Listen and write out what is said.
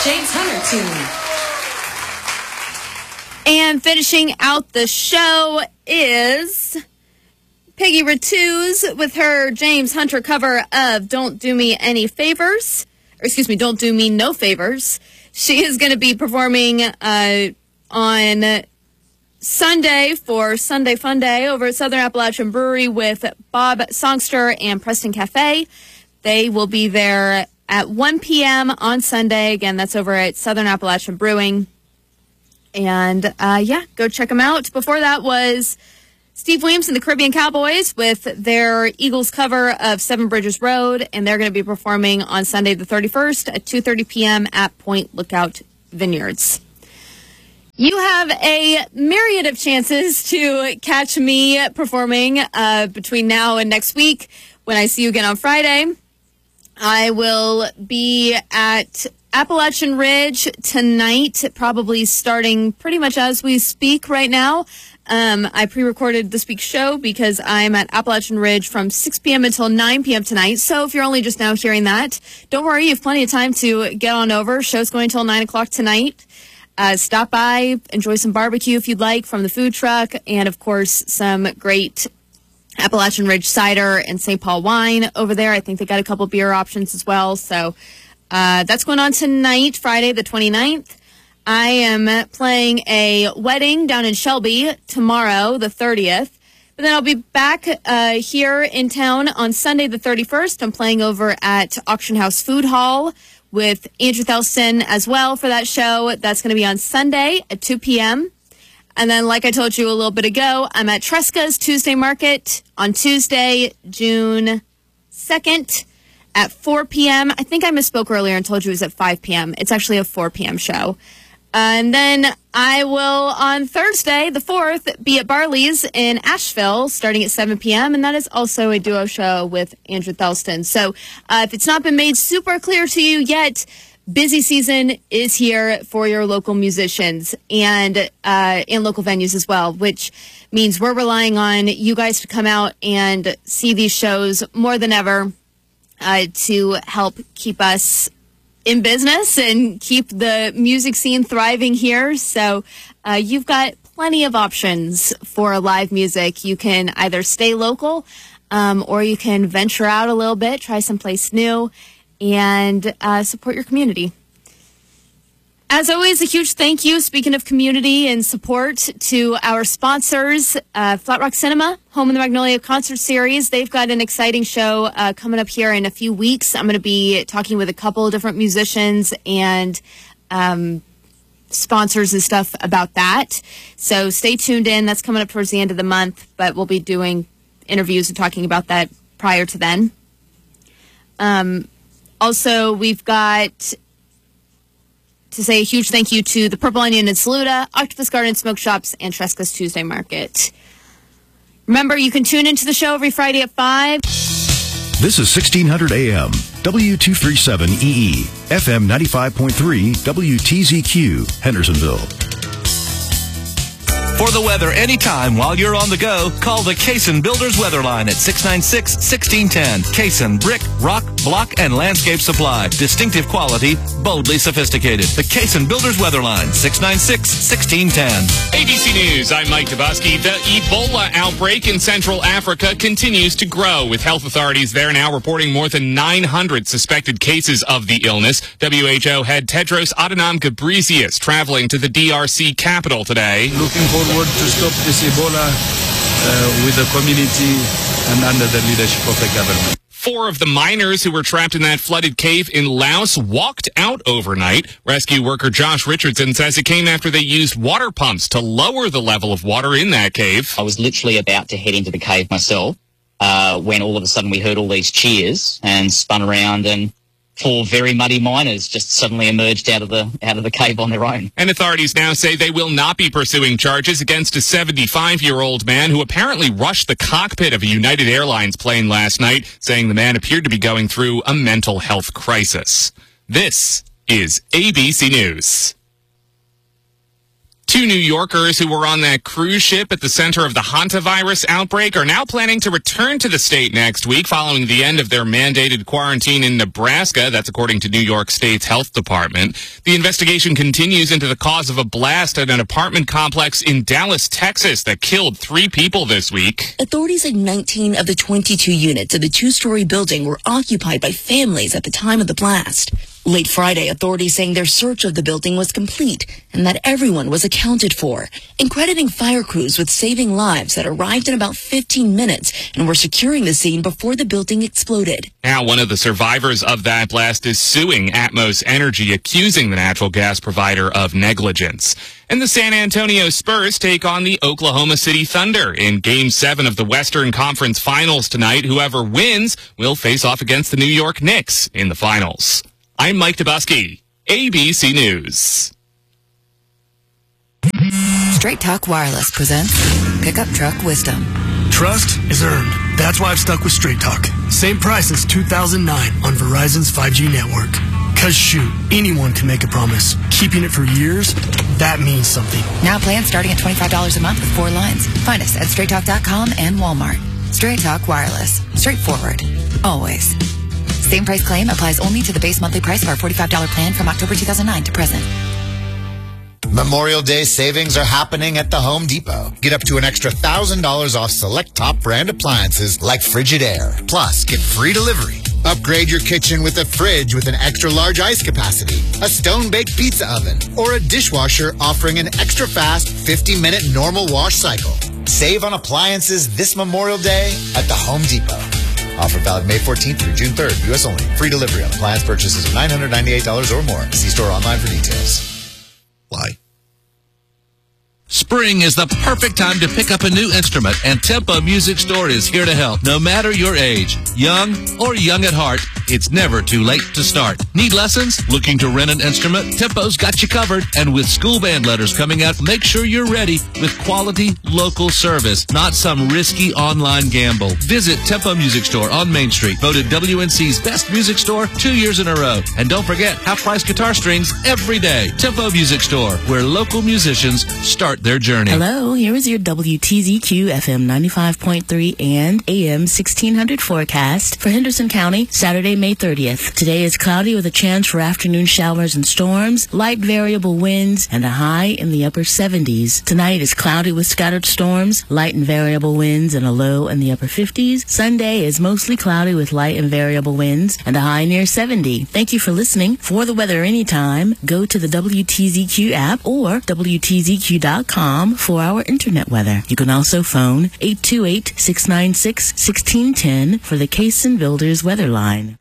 James Hunter tune. And finishing out the show is Peggy Ratuz with her James Hunter cover of Don't Do Me Any Favors. Or excuse me, Don't Do Me No Favors. She is going to be performing on Sunday for Sunday Fun Day over at Southern Appalachian Brewery with Bob Songster and Preston Cafe. They will be there at 1 p.m. on Sunday. Again, that's over at Southern Appalachian Brewing. And, go check them out. Before that was Steve Williams and the Caribbean Cowboys with their Eagles cover of Seven Bridges Road. And they're going to be performing on Sunday the 31st at 2:30 p.m. at Point Lookout Vineyards. You have a myriad of chances to catch me performing between now and next week when I see you again on Friday. I will be at Appalachian Ridge tonight, probably starting pretty much as we speak right now. I pre-recorded this week's show because I'm at Appalachian Ridge from 6 p.m. until 9 p.m. tonight. So if you're only just now hearing that, don't worry, you have plenty of time to get on over. Show's going until 9 o'clock tonight. Stop by, enjoy some barbecue if you'd like from the food truck, and of course some great Appalachian Ridge cider and St. Paul wine over there. I think they got a couple beer options as well. So that's going on tonight, Friday the 29th. I am playing a wedding down in Shelby tomorrow, the 30th. But then I'll be back here in town on Sunday the 31st. I'm playing over at Auction House Food Hall with Andrew Thelston as well for that show. That's going to be on Sunday at 2 p.m. And then, like I told you a little bit ago, I'm at Tresca's Tuesday Market on Tuesday, June 2nd at 4 p.m. I think I misspoke earlier and told you it was at 5 p.m. It's actually a 4 p.m. show. And then I will, on Thursday, the 4th, be at Barley's in Asheville starting at 7 p.m. And that is also a duo show with Andrew Thelston. So if it's not been made super clear to you yet, busy season is here for your local musicians and local venues as well, which means we're relying on you guys to come out and see these shows more than ever to help keep us in business and keep the music scene thriving here. So you've got plenty of options for live music. You can either stay local or you can venture out a little bit, try someplace new, and support your community. As always, a huge thank you, speaking of community and support, to our sponsors, Flat Rock Cinema, home of the Magnolia Concert Series. They've got an exciting show coming up here in a few weeks. I'm going to be talking with a couple of different musicians and sponsors and stuff about that. So stay tuned in. That's coming up towards the end of the month, but we'll be doing interviews and talking about that prior to then. Also, we've got to say a huge thank you to the Purple Onion in Saluda, Octopus Garden Smoke Shops, and Tresca's Tuesday Market. Remember, you can tune into the show every Friday at 5. This is 1600 AM, W237EE, FM 95.3, WTZQ, Hendersonville. For the weather anytime while you're on the go, call the Cason Builders Weather Line at 696-1610. Cason Brick, Rock, Block, and Landscape Supply. Distinctive quality, boldly sophisticated. The Cason Builders Weather Line, 696-1610. ABC News, I'm Mike Dabuski. The Ebola outbreak in Central Africa continues to grow, with health authorities there now reporting more than 900 suspected cases of the illness. WHO head Tedros Adhanom Ghebreyesus traveling to the DRC capital today. Looking forward to stop this Ebola with the community and under the leadership of the government. 4 of the miners who were trapped in that flooded cave in Laos walked out overnight. Rescue worker Josh Richardson says it came after they used water pumps to lower the level of water in that cave. I was literally about to head into the cave myself when all of a sudden we heard all these cheers and spun around, and 4 very muddy miners just suddenly emerged out of the cave on their own. And authorities now say they will not be pursuing charges against a 75-year-old man who apparently rushed the cockpit of a United Airlines plane last night, saying the man appeared to be going through a mental health crisis. This is ABC News. 2 New Yorkers who were on that cruise ship at the center of the hantavirus outbreak are now planning to return to the state next week following the end of their mandated quarantine in Nebraska. That's according to New York State's health department. The investigation continues into the cause of a blast at an apartment complex in Dallas, Texas that killed 3 people this week. Authorities say 19 of the 22 units of the 2-story building were occupied by families at the time of the blast. Late Friday, authorities saying their search of the building was complete and that everyone was accounted for, and crediting fire crews with saving lives that arrived in about 15 minutes and were securing the scene before the building exploded. Now, one of the survivors of that blast is suing Atmos Energy, accusing the natural gas provider of negligence. And the San Antonio Spurs take on the Oklahoma City Thunder in Game 7 of the Western Conference Finals tonight. Whoever wins will face off against the New York Knicks in the finals. I'm Mike Tobuski, ABC News. Straight Talk Wireless presents Pickup Truck Wisdom. Trust is earned. That's why I've stuck with Straight Talk. Same price as 2009 on Verizon's 5G network. Cause shoot, anyone can make a promise. Keeping it for years, that means something. Now plans starting at $25 a month with 4 lines. Find us at straighttalk.com and Walmart. Straight Talk Wireless. Straightforward. Always. Same price claim applies only to the base monthly price of our $45 plan from October 2009 to present. Memorial Day savings are happening at the Home Depot. Get up to an extra $1,000 off select top brand appliances like Frigidaire. Plus, get free delivery. Upgrade your kitchen with a fridge with an extra large ice capacity, a stone-baked pizza oven, or a dishwasher offering an extra fast 50-minute normal wash cycle. Save on appliances this Memorial Day at the Home Depot. Offer valid May 14th through June 3rd. U.S. only. Free delivery on appliance purchases of $998 or more. See store online for details. Why? Spring is the perfect time to pick up a new instrument, and Tempo Music Store is here to help. No matter your age, young or young at heart, it's never too late to start. Need lessons? Looking to rent an instrument? Tempo's got you covered. And with school band letters coming out, make sure you're ready with quality local service, not some risky online gamble. Visit Tempo Music Store on Main Street, voted WNC's best music store 2 years in a row. And don't forget, half-price guitar strings every day. Tempo Music Store, where local musicians start their journey. Hello, here is your WTZQ FM 95.3 and AM 1600 forecast for Henderson County, Saturday, May 30th. Today is cloudy with a chance for afternoon showers and storms, light variable winds, and a high in the upper 70s. Tonight is cloudy with scattered storms, light and variable winds, and a low in the upper 50s. Sunday is mostly cloudy with light and variable winds, and a high near 70. Thank you for listening. For the weather anytime, go to the WTZQ app or WTZQ.com for our internet weather. You can also phone 828-696-1610 for the Cason Builders weather line.